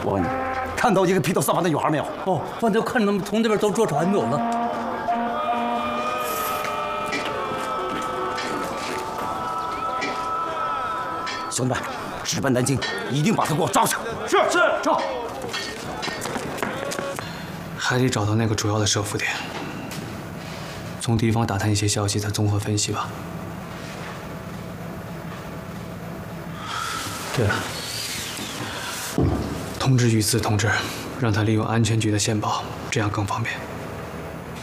我问你，看到一个披头散发的女孩没有？ 哦，刚才看着他们从这边都坐船走了。 兄弟们，直奔南京，一定把他给我抓住！是，走。 还得找到那个主要的设伏点，从敌方打探一些消息，再综合分析吧。对了，通知宇次同志，让他利用安全局的线报，这样更方便。